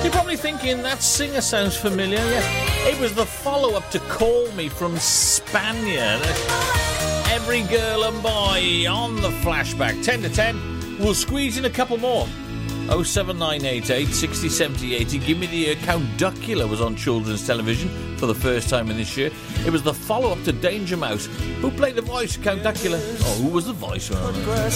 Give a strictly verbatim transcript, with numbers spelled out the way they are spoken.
You're probably thinking, that singer sounds familiar. Yes, it was the follow-up to Call Me from Spaniard. Every girl and boy on the flashback. ten to ten. We'll squeeze in a couple more. oh seven nine eight eight, six oh, seven oh, eighty. Give me the year Count Duckula was on children's television for the first time in this year. It was the follow-up to Danger Mouse. Who played the voice of Count Duckula? Oh, who was the voice?